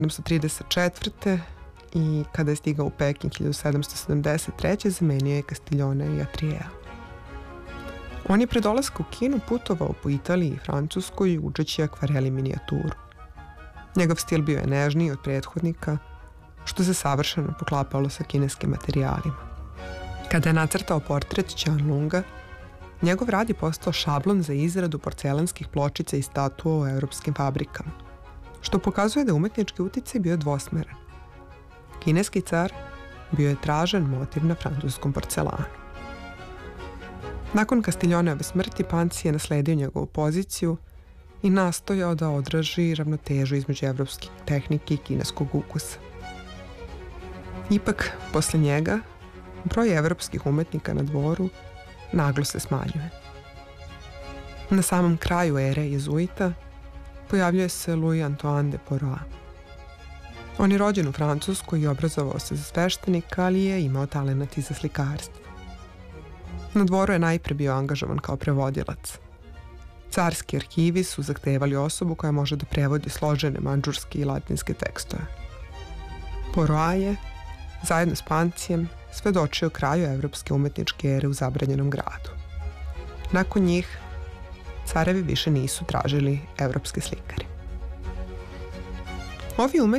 1734. i kada je stigao u Peking 1773. zamenio je Castiglione i Atrijea. On je pre dolaska u Kinu putovao po Italiji i Francuskoj učeći akvareli minijaturu. Njegov stil bio je nežniji od prethodnika, što se savršeno poklapalo sa kineskim materijalima. Kada je nacrtao portret Qianlunga, njegov rad je postao šablon za izradu porcelanskih pločica i statua u evropskim fabrikama, što pokazuje da je umetnički uticaj bio dvosmeran. Kineski car bio je tražen motiv na francuskom porcelanu. Nakon Castiglioneove smrti Panci je nasledio njegovu poziciju i nastojao da održi ravnotežu između evropske tehnike i kineskog ukusa. Ipak, posle njega, broj evropskih umetnika na dvoru naglo se smanjuje. Na samom kraju ere jezuita pojavljuje se Louis Antoine de Porrois. On je rođen u Francuskoj i obrazovao se za sveštenika, ali je imao talenat i za slikarstvo. Na dvoru je najpre bio angažovan kao prevodilac. Carski arhivi su zahtevali osobu koja može da prevodi složene mandžurske i latinske tekstove. Porrois je, zajedno s Pancijem, svedočio kraju evropske umetničke ere u zabranjenom gradu. Nakon njih, carevi više nisu tražili evropske slikare. Ovi